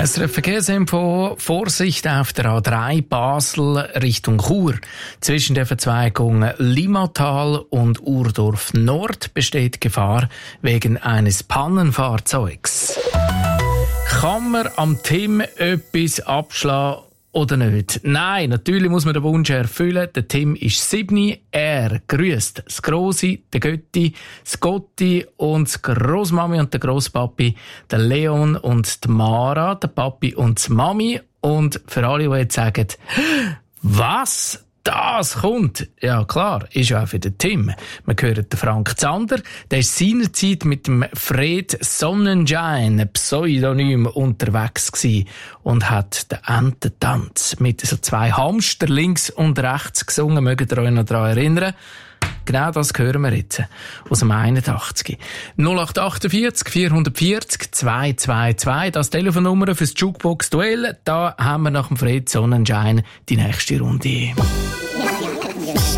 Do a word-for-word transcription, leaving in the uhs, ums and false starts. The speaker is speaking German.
S R F Verkehrsinfo, Vorsicht auf der A drei Basel Richtung Chur. Zwischen der Verzweigung Limmatal und Urdorf Nord besteht Gefahr wegen eines Pannenfahrzeugs. Kann man am Tim etwas abschlagen oder nicht? Nein, natürlich muss man den Wunsch erfüllen. Der Tim ist sieben. Er grüßt das Grossi, der Götti, das Gotti und die Grossmami und der Grosspapi, der Leon und die Mara, der Papi und die Mami. Und für alle, die jetzt sagen, was? Das kommt. Ja, klar, ist ja auch für den Tim. Wir hören den Frank Zander, der ist seinerzeit mit dem Fred Sonnenschein, Pseudonym, unterwegs gewesen und hat den Ententanz mit so zwei Hamster links und rechts gesungen. Mögt ihr euch noch daran erinnern? Genau das hören wir jetzt aus dem einundachtzig. null acht achtundvierzig vierhundertvierzig zweihundertzweiundzwanzig, das Telefonnummer fürs Jukebox-Duell. Da haben wir nach dem Fred Sonnenschein die nächste Runde.